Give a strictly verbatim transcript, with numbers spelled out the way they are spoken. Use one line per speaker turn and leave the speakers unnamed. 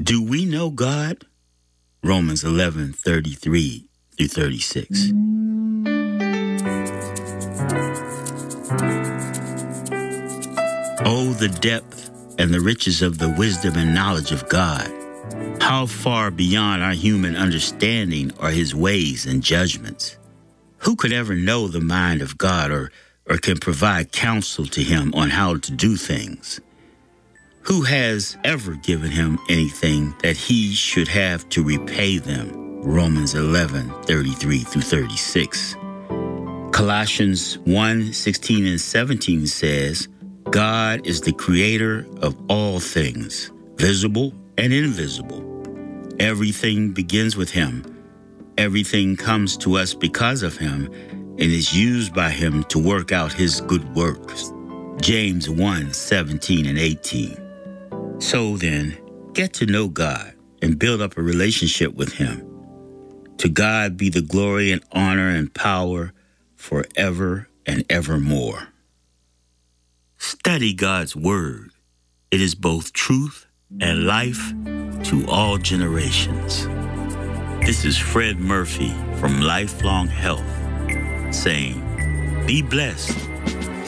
Do we know God? Romans eleven, thirty-three through thirty-six. Oh, the depth and the riches of the wisdom and knowledge of God. How far beyond our human understanding are his ways and judgments. Who could ever know the mind of God or, or can provide counsel to him on how to do things? Who has ever given him anything that he should have to repay them? Romans eleven, thirty-three through thirty-six. Colossians one, sixteen and seventeen says, God is the creator of all things, visible and invisible. Everything begins with him. Everything comes to us because of him and is used by him to work out his good works. James one, seventeen and eighteen. So then, get to know God and build up a relationship with him. To God be the glory and honor and power forever and evermore. Study God's word. It is both truth and life to all generations. This is Fred Murphy from Lifelong Health saying, be blessed